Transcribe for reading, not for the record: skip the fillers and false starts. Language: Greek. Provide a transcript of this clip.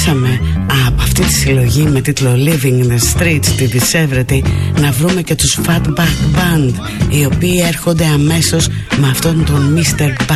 Προσπαθήσαμε από αυτή τη συλλογή με τίτλο Living in the Streets, τη δισεύρετη, να βρούμε και τους Fatback Band, οι οποίοι έρχονται αμέσως με αυτόν τον Mr.